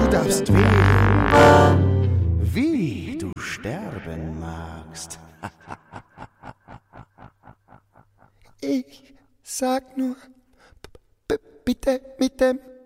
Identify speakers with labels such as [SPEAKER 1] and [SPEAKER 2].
[SPEAKER 1] Du darfst wählen, wie du sterben magst.
[SPEAKER 2] Ich sag nur, bitte mit dem